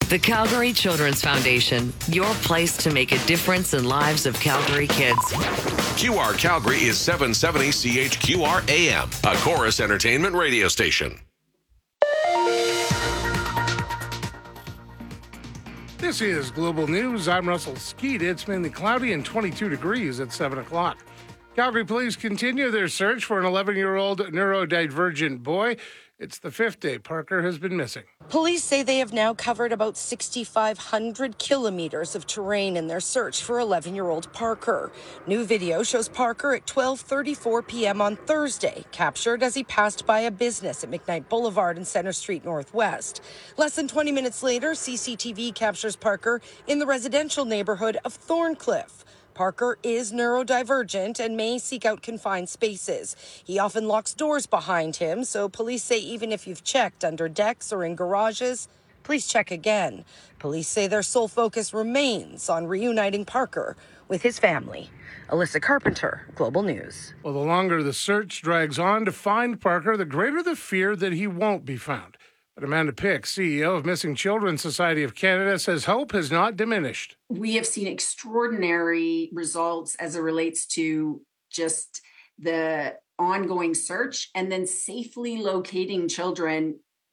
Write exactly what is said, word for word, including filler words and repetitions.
The Calgary Children's Foundation, your place to make a difference in lives of Calgary kids. Q R Calgary is seven seventy C H Q R A M, a Chorus Entertainment radio station. This is Global News. I'm Russell Skeet. It's mainly cloudy and twenty-two degrees at seven o'clock. Calgary police continue their search for an eleven-year-old neurodivergent boy. It's the fifth day Parker has been missing. Police say they have now covered about six thousand five hundred kilometers of terrain in their search for eleven-year-old Parker. New video shows Parker at twelve thirty-four p.m. on Thursday, captured as he passed by a business at McKnight Boulevard and Center Street Northwest. Less than twenty minutes later, C C T V captures Parker in the residential neighborhood of Thorncliffe. Parker is neurodivergent and may seek out confined spaces. He often locks doors behind him, so police say even if you've checked under decks or in garages, please check again. Police say their sole focus remains on reuniting Parker with his family. Alyssa Carpenter, Global News. Well, the longer the search drags on to find Parker, the greater the fear that he won't be found. But Amanda Pick, C E O of Missing Children Society of Canada, says hope has not diminished. We have seen extraordinary results as it relates to just the ongoing search and then safely locating children